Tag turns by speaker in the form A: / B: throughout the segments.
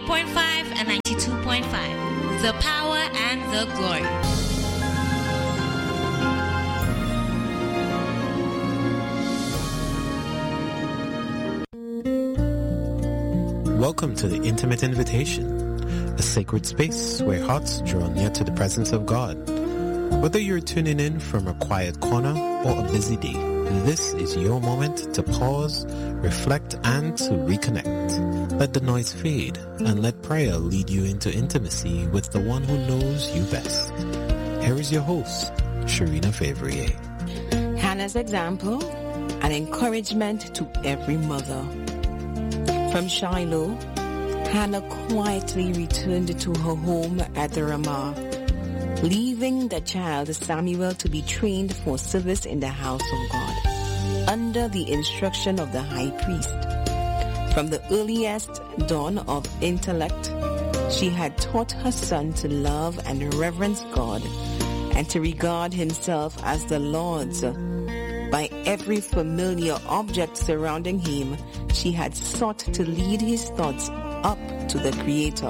A: 88.5 and 92.5. The power and the glory.
B: Welcome to the Intimate Invitation, a sacred space where hearts draw near to the presence of God. Whether you're tuning in from a quiet corner or a busy day, this is your moment to pause, reflect, and to reconnect. Let the noise fade and let prayer lead you into intimacy with the one who knows you best. Here is your host, Sharina Favrier.
C: Hannah's example, an encouragement to every mother. From Shiloh, Hannah quietly returned to her home at the Ramah, leaving the child Samuel to be trained for service in the house of God, under the instruction of the high priest. From the earliest dawn of intellect, she had taught her son to love and reverence God and to regard himself as the Lord's. By every familiar object surrounding him, she had sought to lead his thoughts up to the Creator.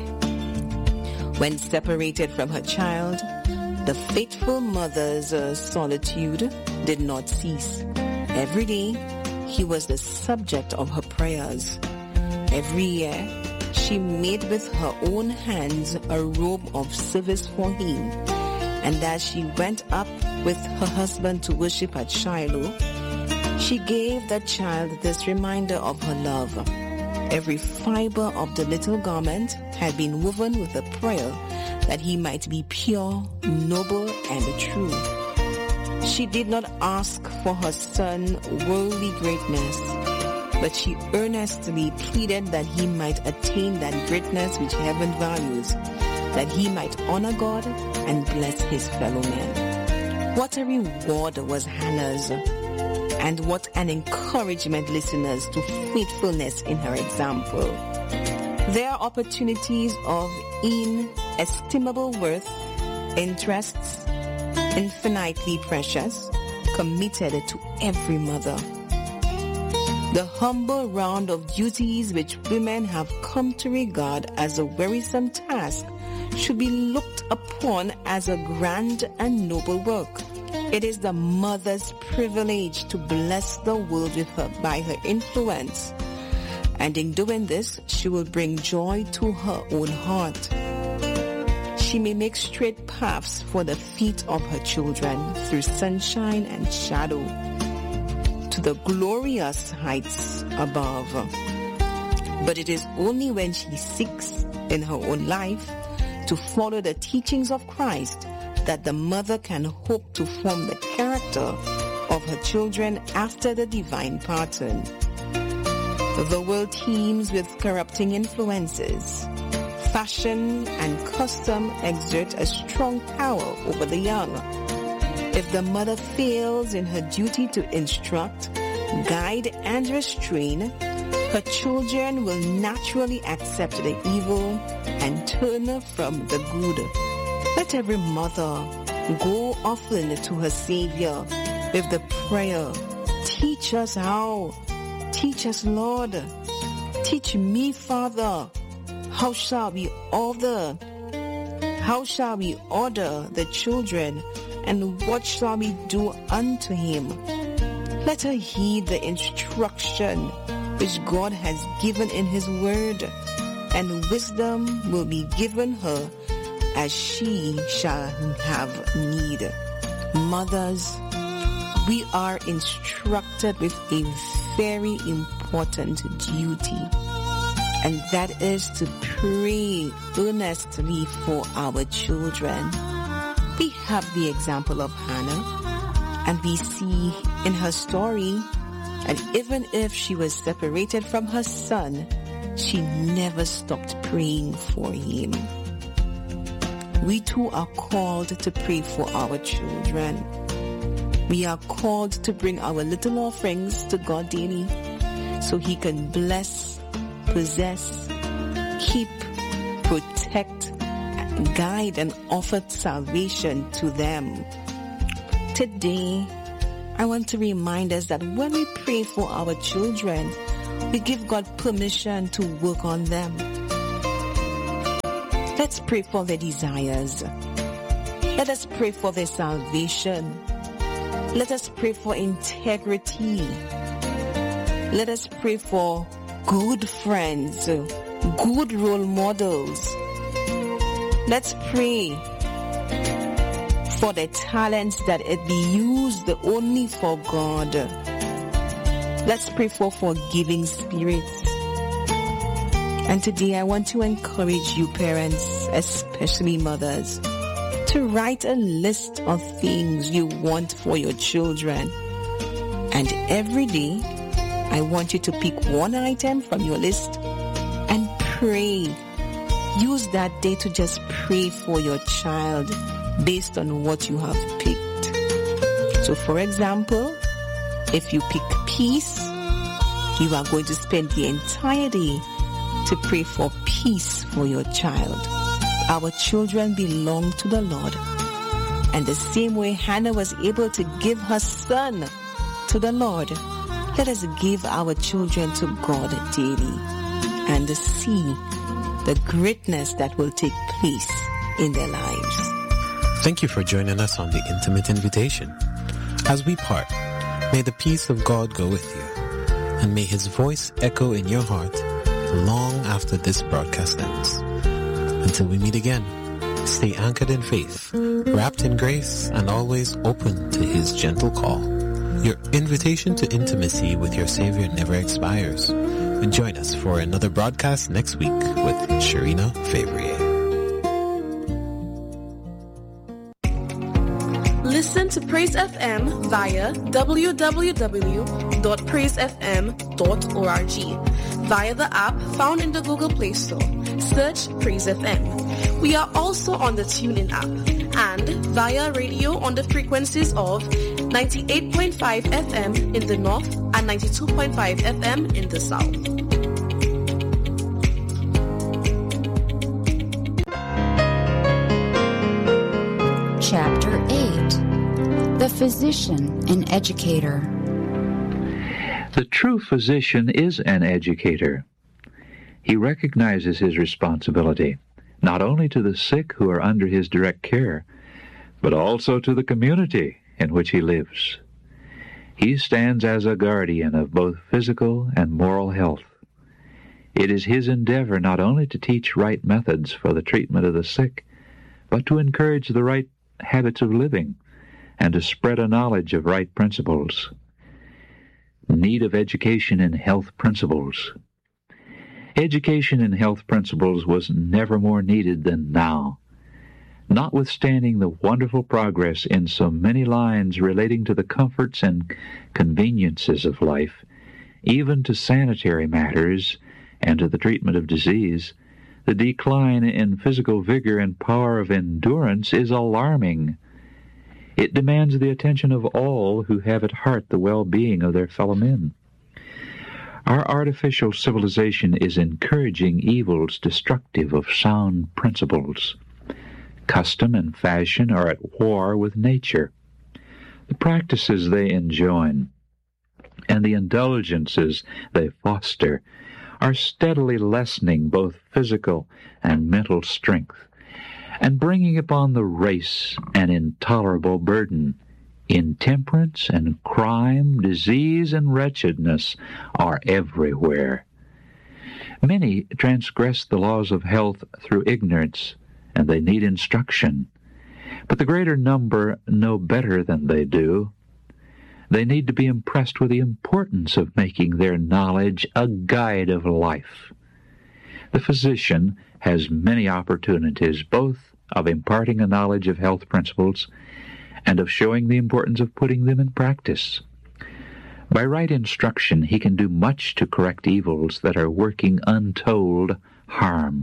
C: When separated from her child, the faithful mother's solitude did not cease. Every day, he was the subject of her prayers. Every year, she made with her own hands a robe of service for him. And as she went up with her husband to worship at Shiloh, she gave the child this reminder of her love. Every fiber of the little garment had been woven with a prayer that he might be pure, noble, and true. She did not ask for her son worldly greatness, but she earnestly pleaded that he might attain that greatness which heaven values, that he might honor God and bless his fellow men. What a reward was Hannah's, and what an encouragement, listeners, to faithfulness in her example. There are opportunities of inestimable worth, interests infinitely precious, committed to every mother. The humble round of duties which women have come to regard as a wearisome task should be looked upon as a grand and noble work. It is the mother's privilege to bless the world with her by her influence, and in doing this, she will bring joy to her own heart. She may make straight paths for the feet of her children through sunshine and shadow to the glorious heights above. But it is only when she seeks in her own life to follow the teachings of Christ that the mother can hope to form the character of her children after the divine pattern. The world teems with corrupting influences. Fashion and custom exert a strong power over the young. If the mother fails in her duty to instruct, guide, and restrain, her children will naturally accept the evil and turn from the good. Let every mother go often to her Savior with the prayer, teach us how, teach us, Lord, teach me, Father, how shall we order the children, and what shall we do unto him? Let her heed the instruction which God has given in his word, and wisdom will be given her as she shall have need. Mothers, we are instructed with a very important duty, and that is to pray earnestly for our children. We have the example of Hannah, and we see in her story, and even if she was separated from her son, she never stopped praying for him. We too are called to pray for our children. We are called to bring our little offerings to God daily so he can bless, possess, keep, protect, guide, and offer salvation to them. Today, I want to remind us that when we pray for our children, we give God permission to work on them. Let's pray for their desires. Let us pray for their salvation. Let us pray for integrity. Let us pray for good friends, good role models. Let's pray for the talents that it be used only for God. Let's pray for forgiving spirits. And today I want to encourage you parents, especially mothers, to write a list of things you want for your children. And every day, I want you to pick one item from your list and pray. Use that day to just pray for your child based on what you have picked. So for example, if you pick peace, you are going to spend the entire day to pray for peace for your child. Our children belong to the Lord. And the same way Hannah was able to give her son to the Lord, let us give our children to God daily and see the greatness that will take place in their lives.
B: Thank you for joining us on the Intimate Invitation. As we part, may the peace of God go with you, and may His voice echo in your heart long after this broadcast ends. Until we meet again, stay anchored in faith, wrapped in grace, and always open to His gentle call. Your invitation to intimacy with your Savior never expires. And join us for another broadcast next week with Sharina Fabrier.
D: Listen to Praise FM via www.praisefm.org, via the app found in the Google Play Store. Search Praise FM. We are also on the TuneIn app and via radio on the frequencies of 98.5 FM in the north and 92.5 FM in the south.
E: Chapter 8. The Physician and Educator.
F: The true physician is an educator. He recognizes his responsibility, not only to the sick who are under his direct care, but also to the community in which he lives. He stands as a guardian of both physical and moral health. It is his endeavor not only to teach right methods for the treatment of the sick, but to encourage the right habits of living and to spread a knowledge of right principles. Need of education in health principles. Education in health principles was never more needed than now. Notwithstanding the wonderful progress in so many lines relating to the comforts and conveniences of life, even to sanitary matters and to the treatment of disease, the decline in physical vigor and power of endurance is alarming. It demands the attention of all who have at heart the well-being of their fellow men. Our artificial civilization is encouraging evils destructive of sound principles. Custom and fashion are at war with nature. The practices they enjoin and the indulgences they foster are steadily lessening both physical and mental strength and bringing upon the race an intolerable burden. Intemperance and crime, disease and wretchedness are everywhere. Many transgress the laws of health through ignorance, and they need instruction. But the greater number know better than they do. They need to be impressed with the importance of making their knowledge a guide of life. The physician has many opportunities, both of imparting a knowledge of health principles and of showing the importance of putting them in practice. By right instruction, he can do much to correct evils that are working untold harm.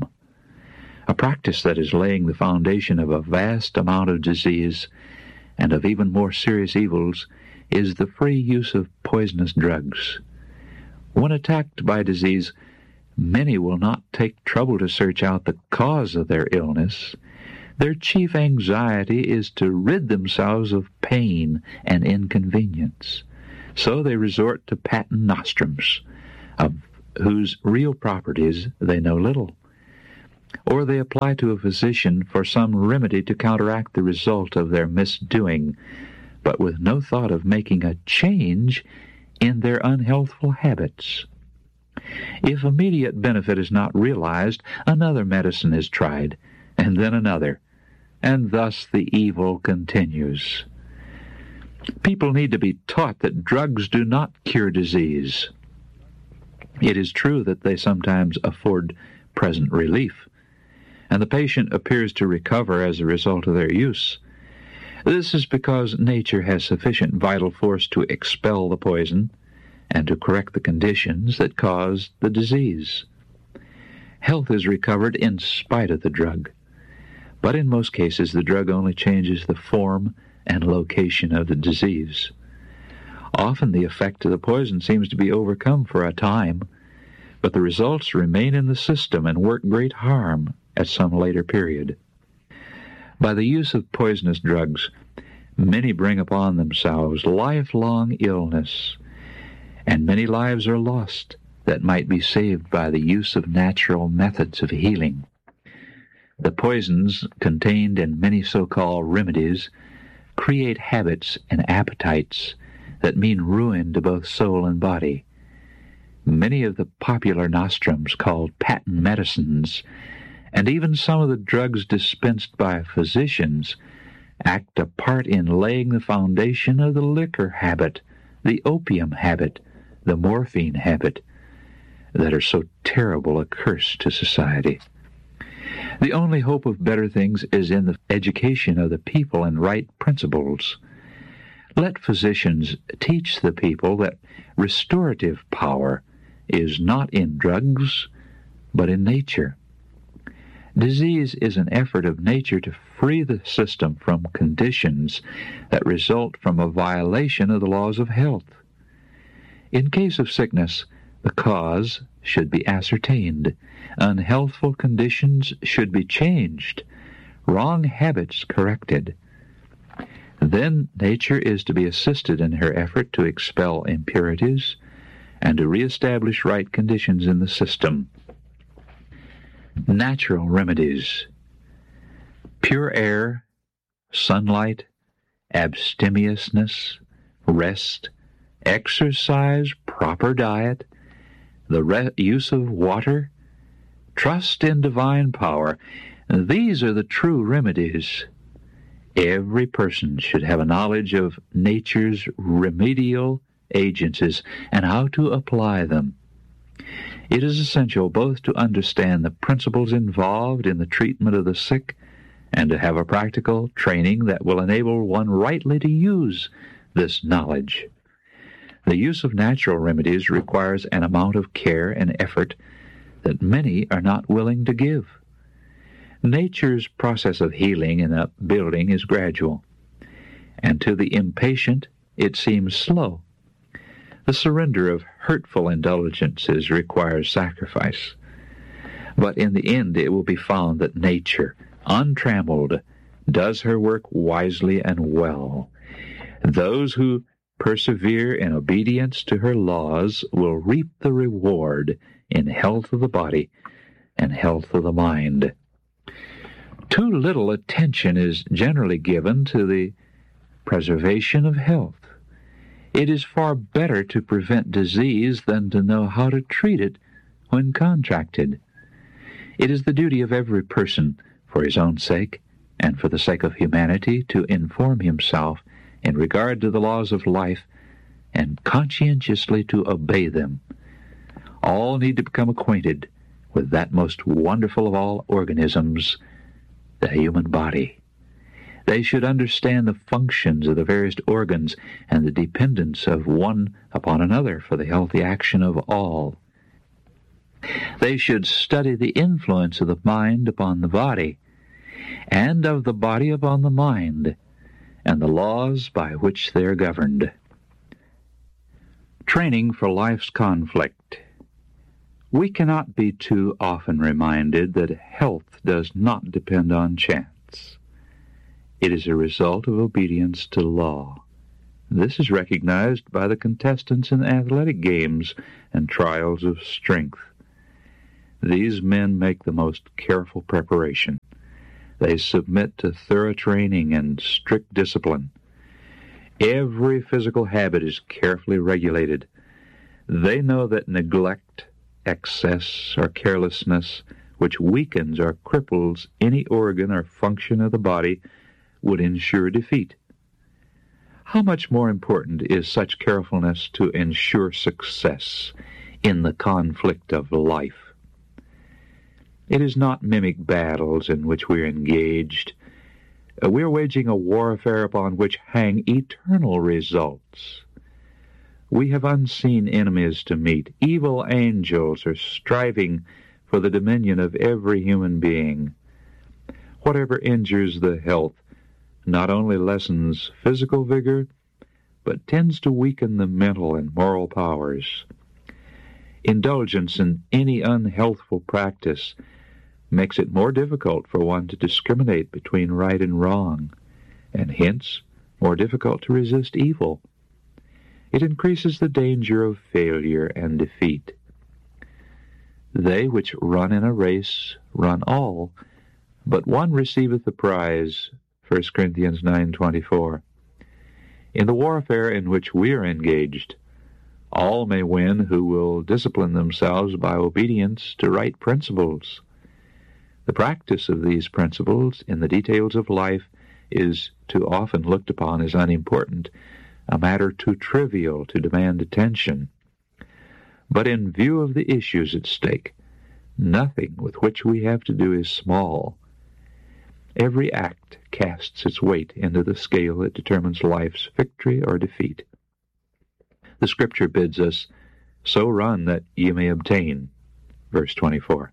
F: A practice that is laying the foundation of a vast amount of disease and of even more serious evils is the free use of poisonous drugs. When attacked by disease, many will not take trouble to search out the cause of their illness. Their chief anxiety is to rid themselves of pain and inconvenience. So they resort to patent nostrums, of whose real properties they know little. or they apply to a physician for some remedy to counteract the result of their misdoing, but with no thought of making a change in their unhealthful habits. If immediate benefit is not realized, another medicine is tried, and then another, and thus the evil continues. People need to be taught that drugs do not cure disease. It is true that they sometimes afford present relief, and the patient appears to recover as a result of their use. This is because nature has sufficient vital force to expel the poison and to correct the conditions that caused the disease. Health is recovered in spite of the drug, but in most cases the drug only changes the form and location of the disease. Often the effect of the poison seems to be overcome for a time, but the results remain in the system and work great harm at some later period. By the use of poisonous drugs, many bring upon themselves lifelong illness, and many lives are lost that might be saved by the use of natural methods of healing. The poisons contained in many so-called remedies create habits and appetites that mean ruin to both soul and body. Many of the popular nostrums called patent medicines, and even some of the drugs dispensed by physicians, act a part in laying the foundation of the liquor habit, the opium habit, the morphine habit, that are so terrible a curse to society. The only hope of better things is in the education of the people in right principles. Let physicians teach the people that restorative power is not in drugs, but in nature. Disease is an effort of nature to free the system from conditions that result from a violation of the laws of health. In case of sickness, the cause should be ascertained, unhealthful conditions should be changed, wrong habits corrected. Then nature is to be assisted in her effort to expel impurities and to reestablish right conditions in the system. Natural remedies: pure air, sunlight, abstemiousness, rest, exercise, proper diet, the use of water, trust in divine power. These are the true remedies. Every person should have a knowledge of nature's remedial agencies and how to apply them. It is essential both to understand the principles involved in the treatment of the sick and to have a practical training that will enable one rightly to use this knowledge. The use of natural remedies requires an amount of care and effort that many are not willing to give. Nature's process of healing and upbuilding is gradual, and to the impatient it seems slow. The surrender of hurtful indulgences requires sacrifice, but in the end it will be found that nature, untrammeled, does her work wisely and well. Those who persevere in obedience to her laws will reap the reward in health of the body and health of the mind. Too little attention is generally given to the preservation of health. It is far better to prevent disease than to know how to treat it when contracted. It is the duty of every person, for his own sake and for the sake of humanity, to inform himself in regard to the laws of life and conscientiously to obey them. All need to become acquainted with that most wonderful of all organisms, the human body. They should understand the functions of the various organs and the dependence of one upon another for the healthy action of all. They should study the influence of the mind upon the body, and of the body upon the mind, and the laws by which they are governed. Training for life's conflict. We cannot be too often reminded that health does not depend on chance. It is a result of obedience to law. This is recognized by the contestants in athletic games and trials of strength. These men make the most careful preparation. They submit to thorough training and strict discipline. Every physical habit is carefully regulated. They know that neglect, excess, or carelessness, which weakens or cripples any organ or function of the body, would ensure defeat. How much more important is such carefulness to ensure success in the conflict of life? It is not mimic battles in which we are engaged. We are waging a warfare upon which hang eternal results. We have unseen enemies to meet. Evil angels are striving for the dominion of every human being. Whatever injures the health not only lessens physical vigor, but tends to weaken the mental and moral powers. Indulgence in any unhealthful practice makes it more difficult for one to discriminate between right and wrong, and hence more difficult to resist evil. It increases the danger of failure and defeat. They which run in a race run all, but one receiveth the prize, 1 Corinthians 9:24. In the warfare in which we are engaged, all may win who will discipline themselves by obedience to right principles. The practice of these principles in the details of life is too often looked upon as unimportant, a matter too trivial to demand attention. But in view of the issues at stake, nothing with which we have to do is small. Every act casts its weight into the scale that determines life's victory or defeat. The Scripture bids us, "So run that ye may obtain," verse 24.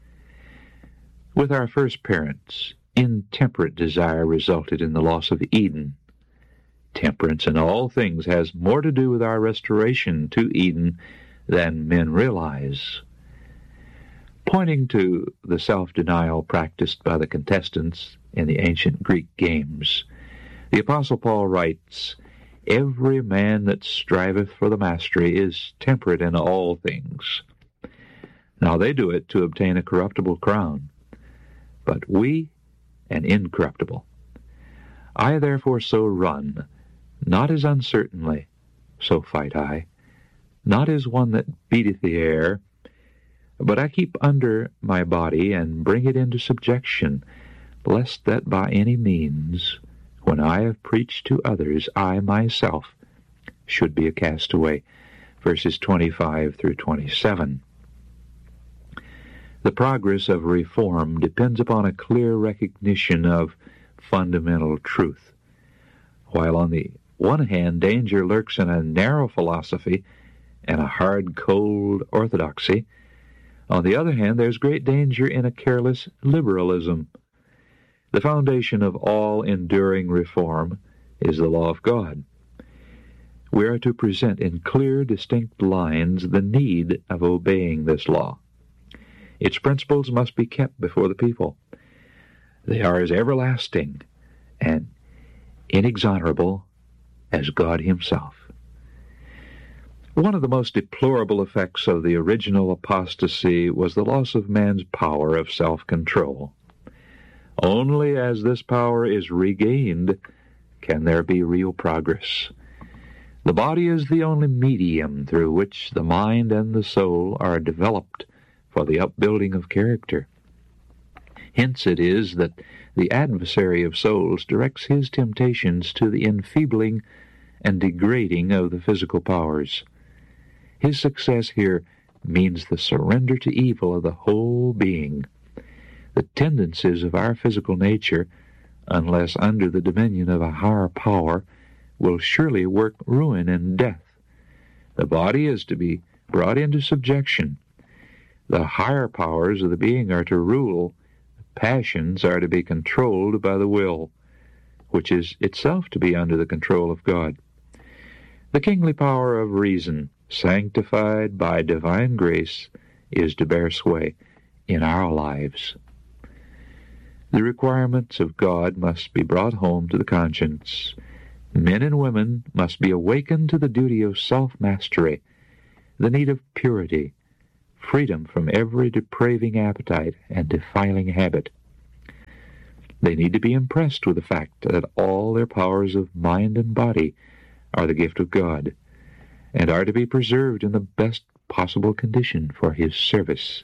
F: With our first parents, intemperate desire resulted in the loss of Eden. Temperance in all things has more to do with our restoration to Eden than men realize. Pointing to the self-denial practiced by the contestants in the ancient Greek games, the Apostle Paul writes, "Every man that striveth for the mastery is temperate in all things." Now they do it to obtain a corruptible crown, but we an incorruptible. I therefore so run, not as uncertainly, so fight I, not as one that beateth the air, but I keep under my body and bring it into subjection, lest that by any means, when I have preached to others, I myself should be a castaway. Verses 25 through 27. The progress of reform depends upon a clear recognition of fundamental truth. While on the one hand danger lurks in a narrow philosophy and a hard, cold orthodoxy, on the other hand there's great danger in a careless liberalism. The foundation of all enduring reform is the law of God. We are to present in clear, distinct lines the need of obeying this law. Its principles must be kept before the people. They are as everlasting and inexorable as God himself. One of the most deplorable effects of the original apostasy was the loss of man's power of self-control. Only as this power is regained can there be real progress. The body is the only medium through which the mind and the soul are developed for the upbuilding of character. Hence it is that the adversary of souls directs his temptations to the enfeebling and degrading of the physical powers. His success here means the surrender to evil of the whole being. The tendencies of our physical nature, unless under the dominion of a higher power, will surely work ruin and death. The body is to be brought into subjection. The higher powers of the being are to rule. Passions are to be controlled by the will, which is itself to be under the control of God. The kingly power of reason, sanctified by divine grace, is to bear sway in our lives. The requirements of God must be brought home to the conscience. Men and women must be awakened to the duty of self-mastery, the need of purity, freedom from every depraving appetite and defiling habit. They need to be impressed with the fact that all their powers of mind and body are the gift of God, and are to be preserved in the best possible condition for His service.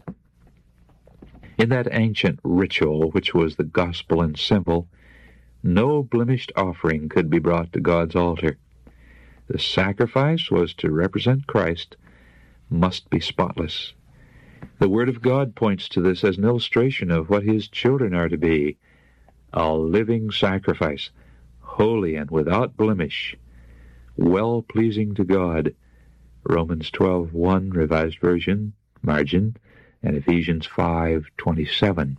F: In that ancient ritual which was the gospel and symbol, no blemished offering could be brought to God's altar. The sacrifice was to represent Christ, must be spotless. The Word of God points to this as an illustration of what His children are to be, a living sacrifice, holy and without blemish, well-pleasing to God. Romans 12:1, Revised Version, margin, and Ephesians 5:27.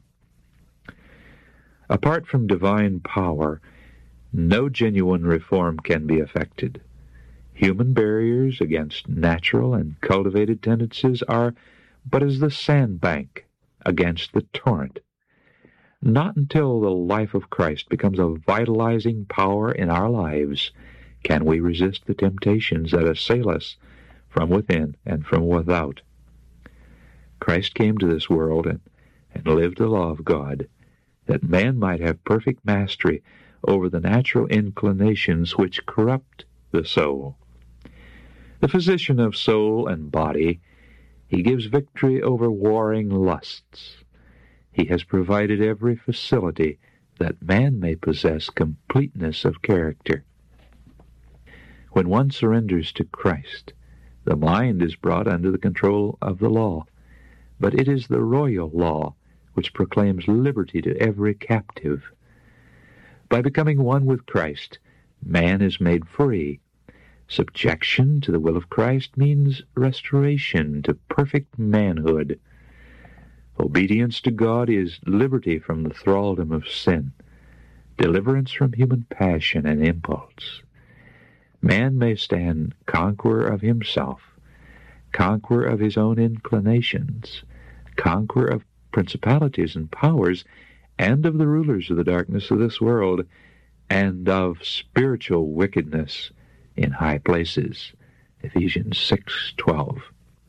F: Apart from divine power, no genuine reform can be effected. Human barriers against natural and cultivated tendencies are but as the sandbank against the torrent. Not until the life of Christ becomes a vitalizing power in our lives can we resist the temptations that assail us from within and from without. Christ came to this world and lived the law of God, that man might have perfect mastery over the natural inclinations which corrupt the soul. The physician of soul and body, He gives victory over warring lusts. He has provided every facility that man may possess completeness of character. When one surrenders to Christ, the mind is brought under the control of the law, but it is the royal law which proclaims liberty to every captive. By becoming one with Christ, man is made free. Subjection to the will of Christ means restoration to perfect manhood. Obedience to God is liberty from the thraldom of sin, deliverance from human passion and impulse. Man may stand conqueror of himself, conqueror of his own inclinations, conqueror of principalities and powers, and of the rulers of the darkness of this world, and of spiritual wickedness in high places. Ephesians 6:12.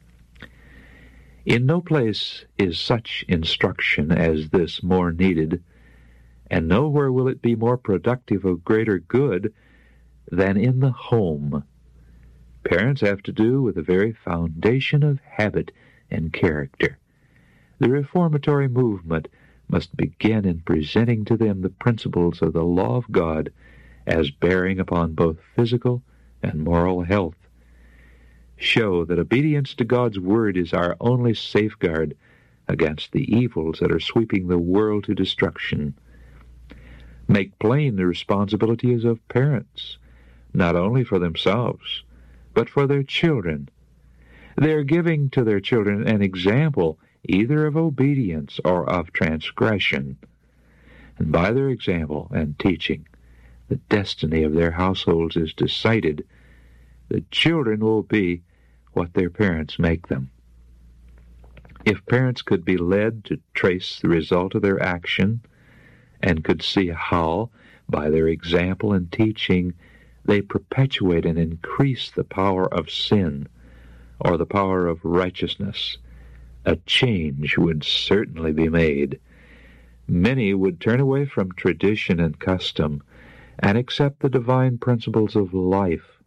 F: In no place is such instruction as this more needed, and nowhere will it be more productive of greater good than in the home. Parents have to do with the very foundation of habit and character. The reformatory movement must begin in presenting to them the principles of the law of God as bearing upon both physical and moral health. Show that obedience to God's Word is our only safeguard against the evils that are sweeping the world to destruction. Make plain the responsibilities of parents, not only for themselves, but for their children. They are giving to their children an example either of obedience or of transgression. And by their example and teaching, the destiny of their households is decided. The children will be what their parents make them. If parents could be led to trace the result of their action and could see how, by their example and teaching, they perpetuate and increase the power of sin or the power of righteousness, a change would certainly be made. Many would turn away from tradition and custom and accept the divine principles of life.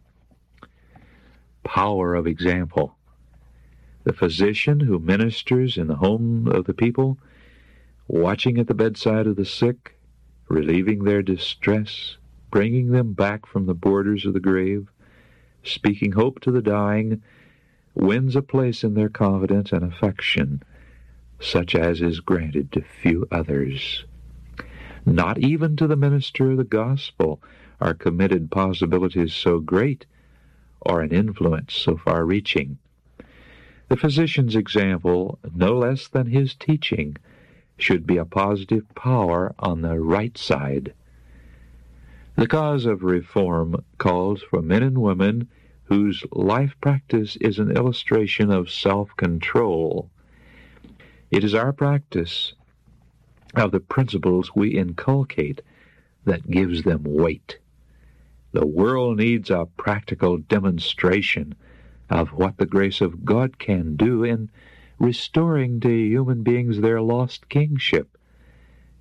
F: Power of example. The physician who ministers in the home of the people, watching at the bedside of the sick, relieving their distress, bringing them back from the borders of the grave, speaking hope to the dying, wins a place in their confidence and affection, such as is granted to few others. Not even to the minister of the gospel are committed possibilities so great or an influence so far-reaching. The physician's example, no less than his teaching, should be a positive power on the right side. The cause of reform calls for men and women whose life practice is an illustration of self-control. It is our practice of the principles we inculcate that gives them weight. The world needs a practical demonstration of what the grace of God can do in restoring to human beings their lost kingship.